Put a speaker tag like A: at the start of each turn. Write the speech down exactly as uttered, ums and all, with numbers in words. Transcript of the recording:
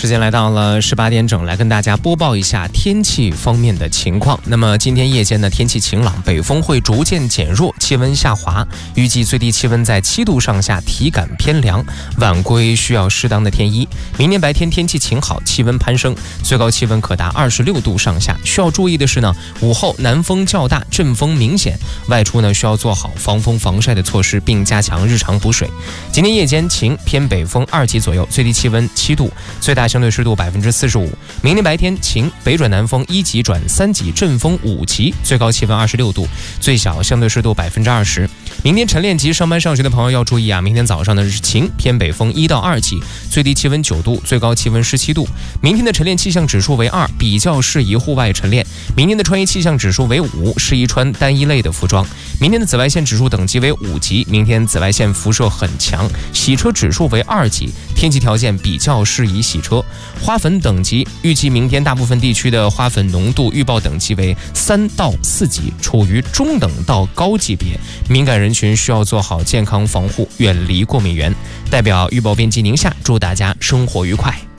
A: 时间来到了十八点整，来跟大家播报一下天气方面的情况。那么今天夜间呢，天气晴朗，北风会逐渐减弱，气温下滑，预计最低气温在七度上下，体感偏凉，晚归需要适当的添衣。明天白天天气晴好，气温攀升，最高气温可达二十六度上下。需要注意的是呢，午后南风较大，阵风明显，外出呢需要做好防风防晒的措施，并加强日常补水。今天夜间晴，偏北风二级左右，最低气温七度，最大相对湿度百分之四十五。明天白天晴，北转南风一级转三级，阵风五级，最高气温二十六度，最小相对湿度百分之二十。明天晨练及上班上学的朋友要注意啊，明天早上呢是晴，偏北风一到二级，最低气温九度，最高气温十七度。明天的晨练气象指数为二，比较适宜户外晨练。明天的穿衣气象指数为五，适宜穿单一类的服装。明天的紫外线指数等级为五级，明天紫外线辐射很强。洗车指数为二级，天气条件比较适宜洗车。花粉等级预计明天大部分地区的花粉浓度预报等级为三到四级，处于中等到高级别，敏感人群需要做好健康防护，远离过敏源。代表预报编辑宁夏，祝大家生活愉快。